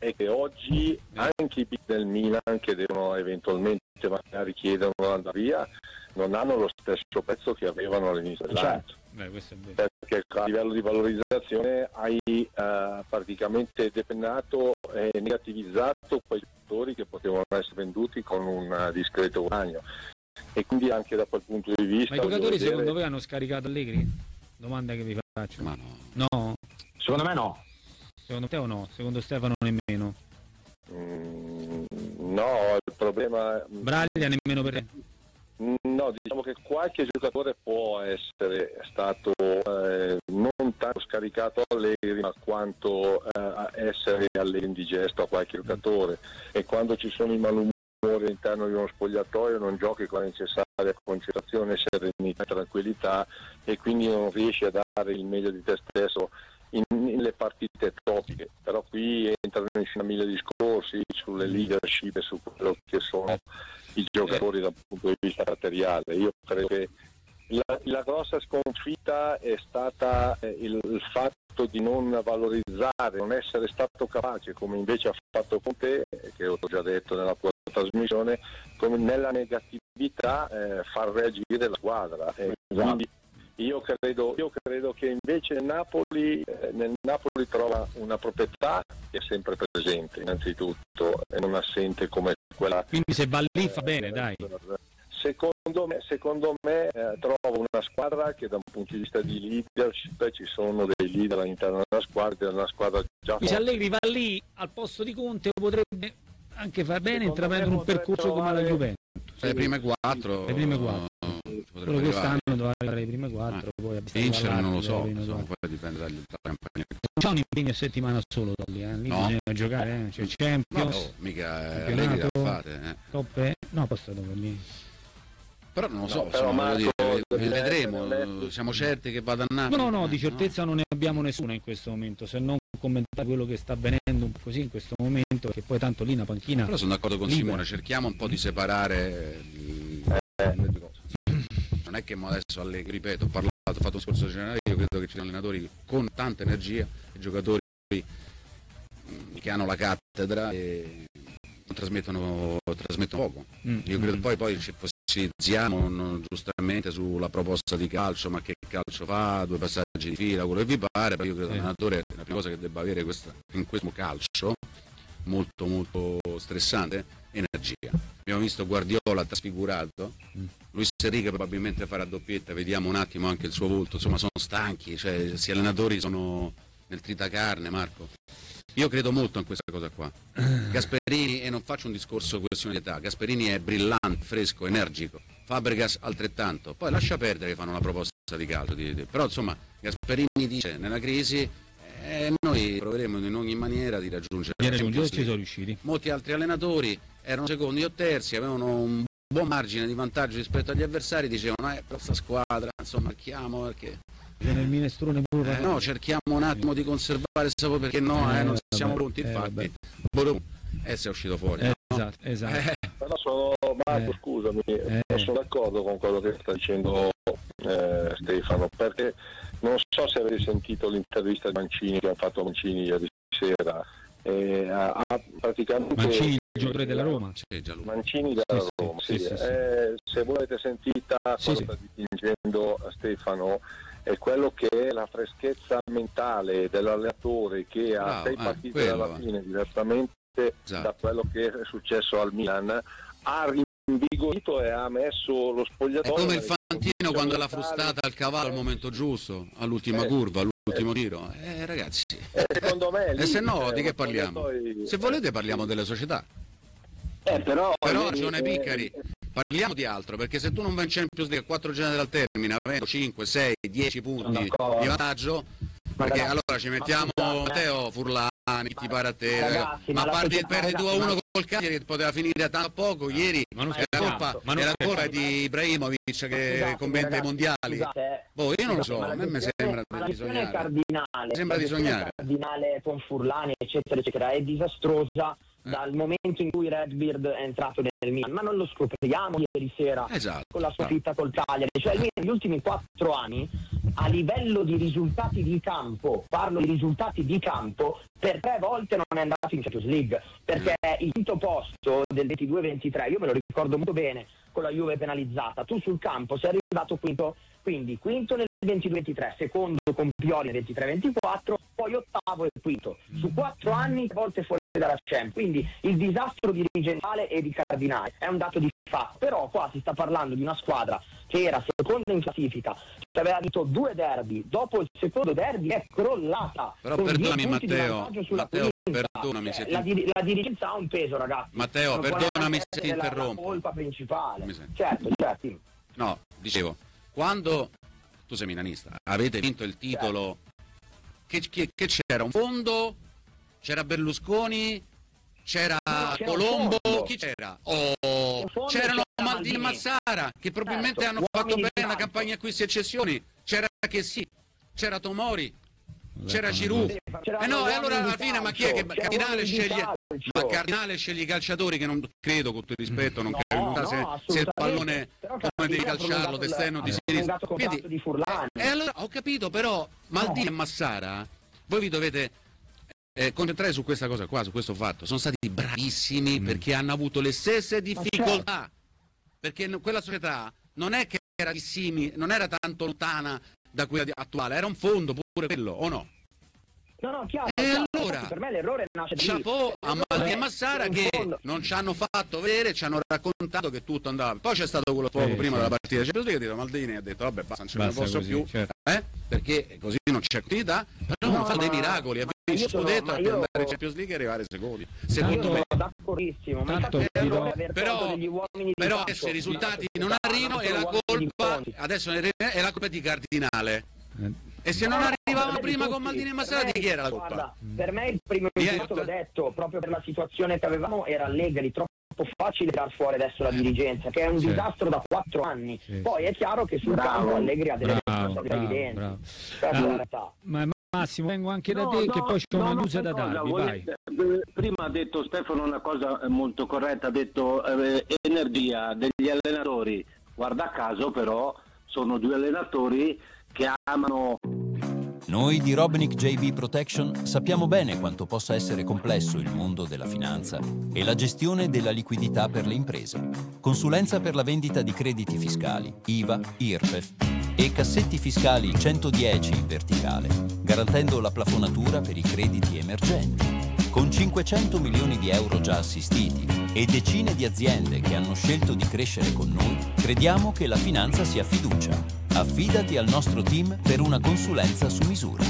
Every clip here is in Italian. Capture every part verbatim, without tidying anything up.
è che oggi anche i big del Milan, che devono eventualmente magari chiedono di andare via, non hanno lo stesso prezzo che avevano all'inizio dell'anno. Certo. Beh, questo è vero. Perché a livello di valorizzazione hai uh, praticamente depennato e negativizzato quei giocatori che potevano essere venduti con un uh, discreto guadagno, e quindi anche da quel punto di vista. Ma i giocatori vedere... secondo voi hanno scaricato Allegri? Domanda che vi faccio. Ma no. No? Secondo me no. Secondo te o no? Secondo Stefano nemmeno? Mm, no, il problema... Braglia nemmeno per... No, diciamo che qualche giocatore può essere stato eh, non tanto scaricato Allegri, ma quanto eh, essere Allegri indigesto a qualche giocatore, e quando ci sono i malumori all'interno di uno spogliatoio non giochi con la necessaria concentrazione, serenità e tranquillità, e quindi non riesci a dare il meglio di te stesso in, in le partite topiche. Però qui entrano in una mille discorsi sulle leadership e su quello che sono i giocatori dal punto di vista materiale. Io credo che la, la grossa sconfitta è stata eh, il, il fatto di non valorizzare, non essere stato capace, come invece ha fatto Conte, che ho già detto nella tua trasmissione, come nella negatività eh, far reagire la squadra. E quindi io credo, io credo che invece nel Napoli, eh, nel Napoli trova una proprietà che è sempre presente innanzitutto e non assente come quella. Quindi se va lì fa bene, dai. Secondo me, secondo me eh, trovo una squadra che da un punto di vista di leadership, ci sono dei leader all'interno della squadra, è una squadra già forte. Se Allegri va lì al posto di Conte potrebbe anche far bene intraprendere un percorso trovare... come la Juventus. Sì. Le prime quattro. Le prime quattro. Solo quest'anno doveva arrivare le prime quattro, ah, poi vincere non lo so, insomma, poi dipende dalla campagna. C'è un impegno a settimana solo da lì, eh? Lì no. bisogna giocare, eh? C'è Champions, no, mica Allegri da fare, eh. Toppe, no, posso dopo lì. Però non lo so, no, però insomma, Marco, dire, vedremo, vedremo, siamo certi che vada a Napoli. No, no, no, di certezza no. Non ne abbiamo nessuna in questo momento, se non commentare quello che sta avvenendo un po' così in questo momento, che poi tanto lì una panchina. Però sono d'accordo con libera. Simone, cerchiamo un po' di separare eh. le due cose. Non è che adesso Allegri, ripeto, ho parlato, ho fatto un discorso generale, io credo che ci siano allenatori con tanta energia e giocatori che hanno la cattedra e trasmettono, trasmettono poco. Mm. Io credo poi, poi ci fossilizziamo non, giustamente sulla proposta di calcio, ma che calcio fa, due passaggi di fila, quello che vi pare, però io credo che l'allenatore la prima cosa che debba avere questa, in questo calcio molto molto stressante, energia. Abbiamo visto Guardiola trasfigurato, mm. Luis Enrique probabilmente farà doppietta, vediamo un attimo anche il suo volto, insomma sono stanchi, cioè questi allenatori sono nel tritacarne, Marco. Io credo molto in questa cosa qua. Gasperini, e non faccio un discorso questione di età, Gasperini è brillante, fresco, energico, Fabregas altrettanto, poi lascia perdere che fanno una proposta di calcio, di, di, però insomma Gasperini dice nella crisi eh, noi proveremo in ogni maniera di raggiungere la Champions League. Ci sono riusciti. Molti altri allenatori erano secondi o terzi, avevano un buon margine di vantaggio rispetto agli avversari, dicevano eh, però sta squadra, insomma, chiamo perché nel minestrone pure eh, no, cerchiamo un attimo di conservare il sapore, perché no, eh, eh, non siamo vabbè, pronti, eh, infatti e si è uscito fuori, eh, no? Esatto, esatto. Eh. Però sono, Marco, eh. scusami, eh. sono d'accordo con quello che sta dicendo eh, Stefano, perché non so se avete sentito l'intervista di Mancini che ha fatto Mancini ieri sera, eh, ha, ha praticamente Mancini, il giocatore della Roma. Mancini della sì, Roma, sì, sì, sì, sì, eh, sì. Se voi avete sentita sì, quello che sta dipingendo Stefano, è quello che è la freschezza mentale dell'allenatore che Bravo, ha sei eh, partite quello, dalla fine, diversamente esatto. da quello che è successo al Milan, ha rinvigorito e ha messo lo spogliatoio. È come il Fantino quando l'ha frustata al cavallo al momento giusto, all'ultima eh, curva, all'ultimo eh, tiro. Eh ragazzi, eh, secondo me lì, e se no eh, di che parliamo? poi... Se volete parliamo delle società. Eh, però però ragione Piccari, parliamo di altro, perché se tu non vai in Champions League a quattro giorni dal termine avendo cinque, sei, dieci punti di vantaggio, perché ragazzi, allora ci mettiamo Teo Furlani, ti pare a te, ragazzi, ma a parte il perdi due a uno col Cagliari che poteva finire a tanto poco ieri, ma non è la colpa, ma non è la colpa di Ibrahimovic che scusate, commenta ragazzi, i mondiali. Scusate, boh, io non lo so, a me mi sembra di sognare. Cardinale, sembra di sognare. Cardinale con Furlani, eccetera, eccetera, è disastrosa dal momento in cui Redbeard è entrato nel Milan, ma non lo scopriamo ieri sera esatto. con la sconfitta col Cagliari. Cioè il Milan negli ultimi quattro anni a livello di risultati di campo, parlo di risultati di campo, per tre volte non è andato in Champions League, perché il quinto posto del ventidue ventitré, io me lo ricordo molto bene, con la Juve penalizzata, tu sul campo sei arrivato quinto, quindi quinto nel ventidue ventitré, secondo con Pioli nel ventitré ventiquattro, poi ottavo e quinto, su quattro anni volte fuori dalla Champions. Quindi il disastro dirigenziale e di Cardinale è un dato di fatto, però qua si sta parlando di una squadra che era seconda in classifica, che aveva vinto due derby, dopo il secondo derby è crollata. Però perdonami Matteo, Matteo perdonami cioè, se la, ti... dir- la dirigenza ha un peso, ragazzi. Matteo, non perdonami se ti la, interrompo. la colpa principale. Mi senti? Certo, certo. No, dicevo, quando tu sei milanista, avete vinto il titolo, che, che, che c'era? Un fondo? C'era Berlusconi? C'era No, c'era Colombo? fondo. Chi c'era? Oh, fondo c'erano c'era Maldini e Maldini. Massara, che probabilmente Certo, hanno fatto uomini bene di la campo. campagna acquisti e cessioni. C'era che sì, c'era Tomori, c'era Ecco, Giroud. C'erano Eh no, e allora uomini alla di fine, ma chi è che calcio, Cardinale c'erano uomini di sceglie? calcio. Ma Cardinale sceglie i calciatori che non credo, con tutto il rispetto, non No, credo no, se, se il assolutamente. pallone Però come devi Cardinale ha calciarlo, prolungato d'esterno o di il- ha sinistra. prolungato il contratto di Furlani. E allora ho capito, però Maldini e Massara, voi vi dovete eh, concentrare su questa cosa qua, su questo fatto. Sono stati bravissimi Mm. perché hanno avuto le stesse difficoltà. certo. Perché no- quella società non è che era simile, non era tanto lontana da quella di- attuale, era un fondo pure quello, o no? No, no, chiaro, E chiaro. allora? Infatti per me l'errore nasce da lì. Chapeau a Maldini e Massara in che fondo- non ci hanno fatto vedere, ci hanno raccontato che tutto andava. Poi c'è stato quello poco Sì, prima sì. della partita di Champions League, ha detto Maldini ha detto vabbè basta, non ce ne Basta posso così, più, certo. eh? Perché così non c'è continuità, però No, hanno fatto dei ma- miracoli, ha ma vinto io il sono- scudetto ma per io- andare in Champions League e arrivare secondi. Io Secondo sono me, d'accordissimo, ma Tanto infatti è ti l'errore do- aver però- tolto degli uomini di però calcio. adesso i risultati Ma- non ma- arrivano ma e la sono uomini di colpa conti. adesso è la colpa di Cardinale. Eh, E se non No, arrivavamo per prima tutti. con Maldini e Per Massara, me- di chi era la guarda, colpa? per me il primo Di- risultato, l'ho detto, proprio per la situazione che avevamo, era Allegri, troppo facile dar fuori adesso la dirigenza, che è un Sì. disastro da quattro anni. Sì, Poi è chiaro che sul Bravo. campo Allegri ha delle Bravo, responsabilità bravo, evidenti. bravo. Questa è Ah, la realtà. Ma Massimo, vengo anche da No, te, no, che poi c'è no, una no, news da una cosa, darvi, vai. volete- eh, prima ha detto Stefano una cosa eh, molto corretta, ha detto eh, energia degli allenatori. Guarda caso però sono due allenatori che amano. Noi di Robinic J B Protection sappiamo bene quanto possa essere complesso il mondo della finanza e la gestione della liquidità per le imprese. Consulenza per la vendita di crediti fiscali, I V A, I R P E F e cassetti fiscali centodieci in verticale, garantendo la plafonatura per i crediti emergenti. Con cinquecento milioni di euro già assistiti e decine di aziende che hanno scelto di crescere con noi, crediamo che la finanza sia fiducia. Affidati al nostro team per una consulenza su misura.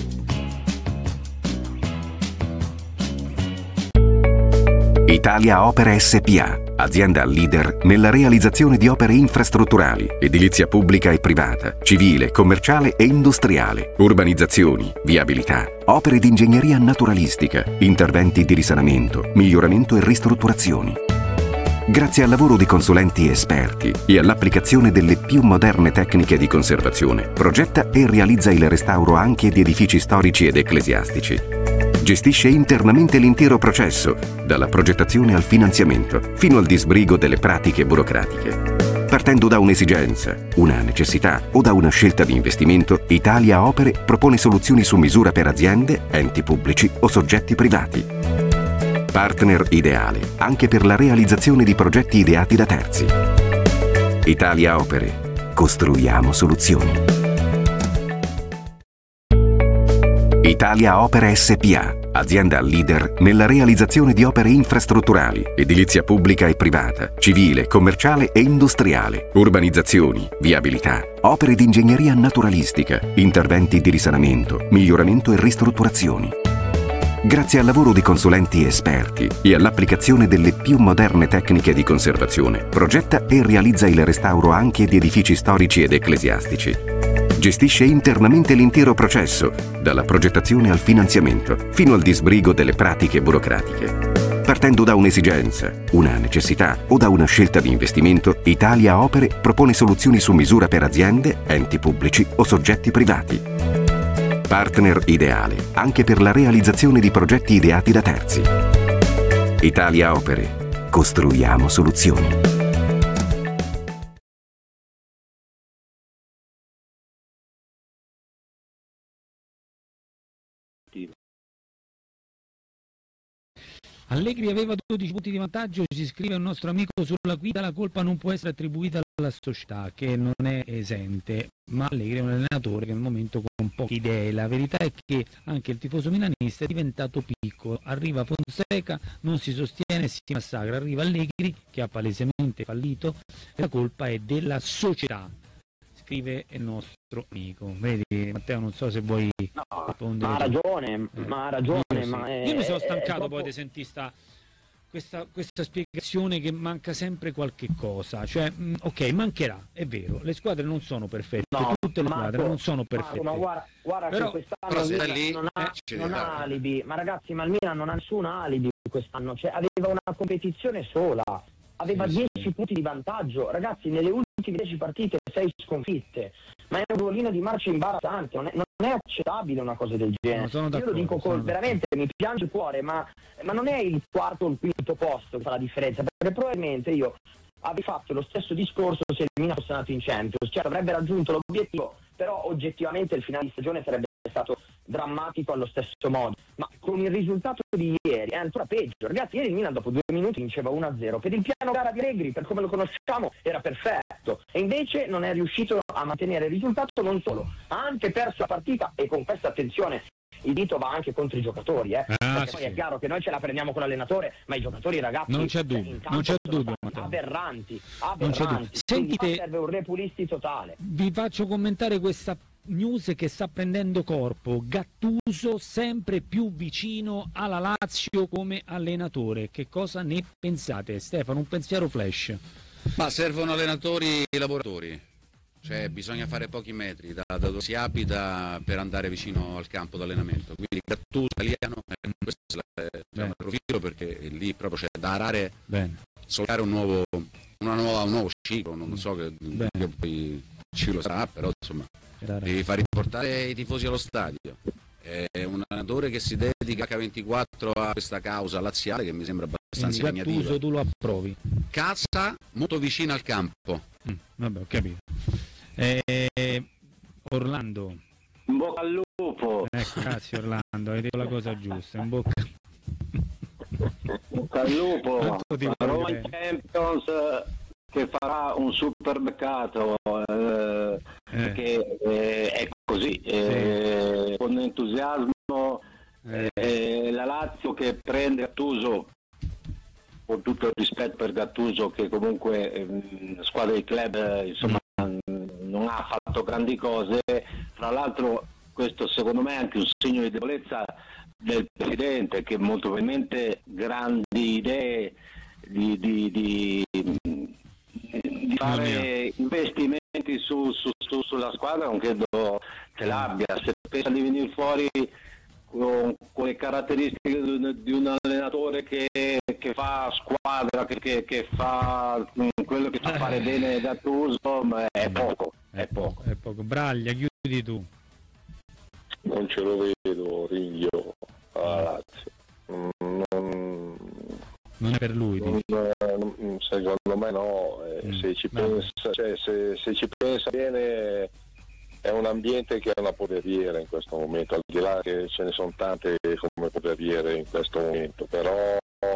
Italia Opere S P A, azienda leader nella realizzazione di opere infrastrutturali, edilizia pubblica e privata, civile, commerciale e industriale, urbanizzazioni, viabilità, opere di ingegneria naturalistica, interventi di risanamento, miglioramento e ristrutturazioni. Grazie al lavoro di consulenti esperti e all'applicazione delle più moderne tecniche di conservazione, progetta e realizza il restauro anche di edifici storici ed ecclesiastici. Gestisce internamente l'intero processo, dalla progettazione al finanziamento, fino al disbrigo delle pratiche burocratiche. Partendo da un'esigenza, una necessità o da una scelta di investimento, Italia Opere propone soluzioni su misura per aziende, enti pubblici o soggetti privati. Partner ideale anche per la realizzazione di progetti ideati da terzi. Italia Opere. Costruiamo soluzioni. Italia Opere S P A, azienda leader nella realizzazione di opere infrastrutturali, edilizia pubblica e privata, civile, commerciale e industriale, urbanizzazioni, viabilità, opere di ingegneria naturalistica, interventi di risanamento, miglioramento e ristrutturazioni. Grazie al lavoro di consulenti esperti e all'applicazione delle più moderne tecniche di conservazione, progetta e realizza il restauro anche di edifici storici ed ecclesiastici. Gestisce internamente l'intero processo, dalla progettazione al finanziamento, fino al disbrigo delle pratiche burocratiche. Partendo da un'esigenza, una necessità o da una scelta di investimento, Italia Opere propone soluzioni su misura per aziende, enti pubblici o soggetti privati. Partner ideale anche per la realizzazione di progetti ideati da terzi. Italia Opere. Costruiamo soluzioni. Allegri aveva dodici punti di vantaggio, ci scrive un nostro amico sulla guida, la colpa non può essere attribuita alla società che non è esente, ma Allegri è un allenatore che al momento con poche idee. La verità è che anche il tifoso milanista è diventato piccolo, arriva Fonseca, non si sostiene, si massacra, arriva Allegri che ha palesemente fallito e la colpa è della società, scrive il nostro amico. Vedi Matteo, non so se vuoi no, rispondere. Ma ha ragione, eh. ma ha ragione. Io, sì. ma è, Io mi sono stancato è, è poi troppo... di sentire sta, questa, questa spiegazione che manca sempre qualche cosa. Cioè, mh, ok, mancherà, è vero, le squadre non sono perfette, no, tutte le Marco, squadre non sono perfette. Marco, ma guarda, guarda però, che quest'anno però Milan lì, non ha, eh, non ha alibi, ma ragazzi, ma il Milan non ha nessun alibi quest'anno, cioè aveva una competizione sola, aveva sì, dieci sì. punti di vantaggio, ragazzi, nelle ultime dieci partite sei sconfitte, ma è un ruolino di marcia imbarazzante, non è, non è accettabile una cosa del genere. No, io lo dico con, veramente, mi piange il cuore, ma, ma non è il quarto o il quinto posto che fa la differenza, perché probabilmente io avrei fatto lo stesso discorso se il Milan fosse andato in Champions, cioè avrebbe raggiunto l'obiettivo, però oggettivamente il finale di stagione sarebbe stato drammatico allo stesso modo, ma con il risultato di ieri è ancora peggio. Ragazzi, ieri il Milan dopo due minuti vinceva uno a zero, per il piano gara di Allegri, per come lo conosciamo, era perfetto, e invece non è riuscito a mantenere il risultato, non solo, ha anche perso la partita, e con questa attenzione il dito va anche contro i giocatori, eh? Ah, perché sì, poi è sì. chiaro che noi ce la prendiamo con l'allenatore, ma i giocatori, ragazzi, non c'è dubbio, in campo non c'è sono dubbio, stati Matteo. aberranti, Non c'è dubbio. aberranti. Quindi Sentite, serve un repulisti totale. vi faccio commentare questa news che sta prendendo corpo. Gattuso sempre più vicino alla Lazio come allenatore. Che cosa ne pensate? Stefano, un pensiero flash. Ma servono allenatori e lavoratori, cioè bisogna fare pochi metri da, da dove si abita per andare vicino al campo d'allenamento, quindi Gattuso italiano, eh, questo è il profilo, perché lì proprio c'è da arare, Bene. solare un nuovo, una nuova, un nuovo ciclo, non so che, che poi ciclo sarà, però insomma devi far riportare i tifosi allo stadio. È un allenatore che si dedica acca ventiquattro a questa causa laziale che mi sembra abbastanza impegnativa. Gattuso tu lo approvi? Casa molto vicina al campo. Mm, vabbè, ho capito. Eh, Orlando. In bocca al lupo. Eh, grazie Orlando, hai detto la cosa giusta. In bocca, in bocca al lupo. La Roma in Champions, che farà un super mercato, eh, eh. che eh, è così, eh, sì. Con entusiasmo, eh. Eh, la Lazio che prende Gattuso, con tutto il rispetto per Gattuso, che comunque eh, squadra di club, eh, insomma, mm. non ha fatto grandi cose. Tra l'altro questo secondo me è anche un segno di debolezza del presidente, che molto probabilmente grandi idee di, di, di di fare investimenti su, su, su, sulla squadra non credo ce l'abbia. Se pensa di venire fuori con, con le caratteristiche di un allenatore che, che fa squadra, che, che, che fa quello che fa fare bene Gattuso, ma è poco, è poco. È poco. Braglia, chiudi tu. Non ce lo vedo Riglio alla Lazio. Non... non è per lui, non, secondo me no, eh, mm, se, ci pensa, cioè, se, se ci pensa bene è un ambiente che è una polveriera in questo momento, al di là che ce ne sono tante come polveriere in questo momento, però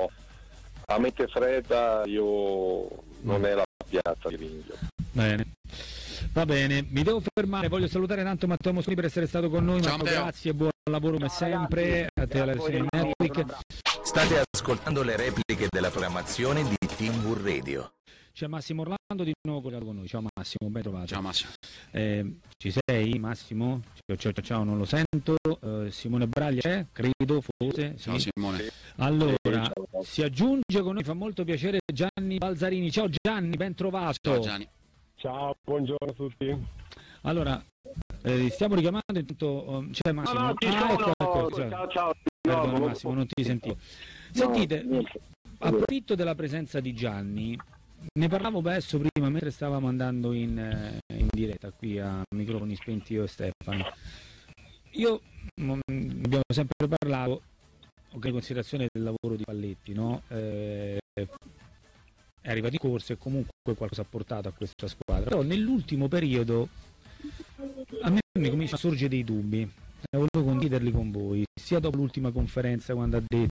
a mente fredda io non mm. è la piazza di Ringhio. Bene. Va bene, mi devo fermare, voglio salutare tanto Matteo Mosconi per essere stato con noi. Ciao, Marco, grazie e buon lavoro come sempre, a te alla Resione Network. State ascoltando le repliche della programmazione di TeamWood Radio. C'è Massimo Orlando di nuovo collegato con noi. Ciao Massimo, ben trovato. Ciao Massimo. Eh, ci sei Massimo? Ciao, ciao, ciao, non lo sento. Uh, Simone Braglia c'è? Credo, forse. Sì. Ciao Simone. Allora, si aggiunge con noi, fa molto piacere Gianni Balzarini. Ciao Gianni, ben trovato. Ciao Gianni. Ciao, buongiorno a tutti. Allora, eh, stiamo richiamando intanto, um, c'è Massimo. No, no, ti ah, sono, ecco, ecco, ciao, ciao, ciao. Perdona, no, Massimo, non ti sentivo. Sentite, no, approfitto della presenza di Gianni, ne parlavo adesso prima mentre stavamo andando in, eh, in diretta qui a microfoni spenti io e Stefano. Io, mh, abbiamo sempre parlato, in considerazione del lavoro di Spalletti, no? Eh, è arrivato in corsa e comunque qualcosa ha portato a questa squadra, però nell'ultimo periodo a me mi cominciano a sorgere dei dubbi e volevo condividerli con voi, sia dopo l'ultima conferenza quando ha detto